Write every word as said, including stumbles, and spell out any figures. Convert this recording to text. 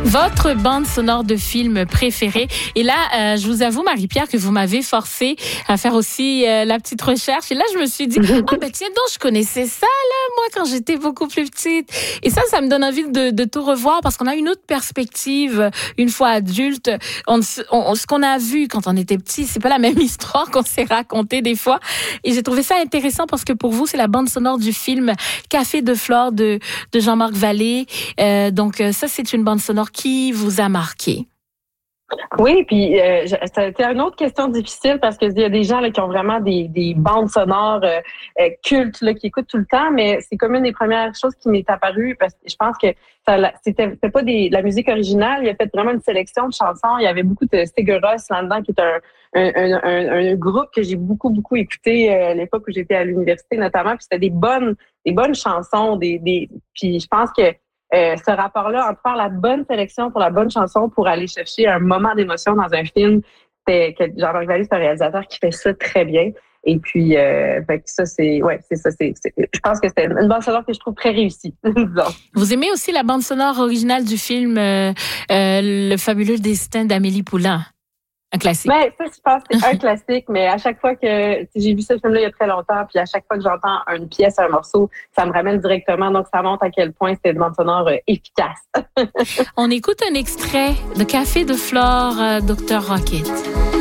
Votre bande sonore de film préférée. Et là, euh, je vous avoue, Marie-Pierre, que vous m'avez forcé à faire aussi euh, la petite recherche. Et là, je me suis dit, ah oh, ben tiens donc, je connaissais ça, là, moi, quand j'étais beaucoup plus petite. Et ça, ça me donne envie de, de tout revoir parce qu'on a une autre perspective une fois adulte. On, on, ce qu'on a vu quand on était petit, c'est pas la même histoire qu'on s'est racontée des fois. Et j'ai trouvé ça intéressant parce que pour vous, c'est la bande sonore du film Café de Flore de, de Jean-Marc Vallée. Euh, donc, ça, c'est une bande sonore qui vous a marqué? Oui, puis euh, c'était une autre question difficile parce qu'il y a des gens là, qui ont vraiment des, des bandes sonores euh, euh, cultes là, qui écoutent tout le temps, mais c'est comme une des premières choses qui m'est apparue parce que je pense que ça, c'était, c'était pas des, de la musique originale, il a fait vraiment une sélection de chansons. Il y avait beaucoup de Sigur Rós là-dedans, qui est un, un, un, un groupe que j'ai beaucoup, beaucoup écouté euh, à l'époque où j'étais à l'université notamment, puis c'était des bonnes, des bonnes chansons, des, des puis je pense que Euh, ce rapport-là entre faire la bonne sélection pour la bonne chanson pour aller chercher un moment d'émotion dans un film, c'est que Jean-Marc Vallée, c'est un réalisateur qui fait ça très bien. Et puis, euh, fait que ça, c'est, ouais, c'est ça. C'est, c'est, je pense que c'est une bande sonore que je trouve très réussie. Vous aimez aussi la bande sonore originale du film euh, euh, Le fabuleux destin d'Amélie Poulain? Un classique. Ben, ça, je pense que c'est un classique, mais à chaque fois que j'ai vu ce film-là il y a très longtemps, puis à chaque fois que j'entends une pièce, un morceau, ça me ramène directement. Donc, ça montre à quel point c'était une bande sonore euh, efficace. On écoute un extrait de Café de Flore, euh, docteur Rocket.